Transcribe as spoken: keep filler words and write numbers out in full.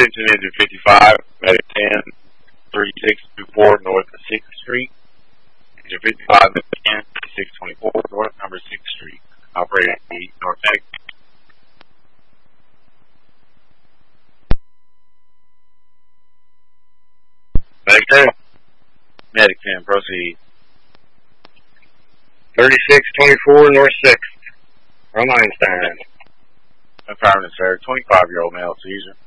Attention engine fifty-five, medic ten, thirty-six twenty-four north of sixth Street. Engine fifty-five, medic ten, thirty-six twenty-four north number sixth Street. Operating eight north medic. Medic ten. Medic ten, proceed. thirty-six twenty-four north sixth. From Einstein. Affirmative, sir. twenty-five-year-old male seizure.